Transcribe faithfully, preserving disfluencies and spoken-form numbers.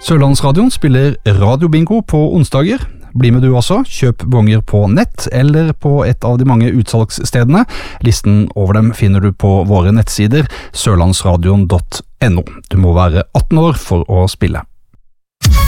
Sørlandsradioen spiller radiobingo på onsdager. Bli med du også, kjøp bonger på nett eller på et av de mange utsalgsstedene. Listen over dem finner du på våre nettsider sørlandsradion punktum no. Du må være atten år for å spille.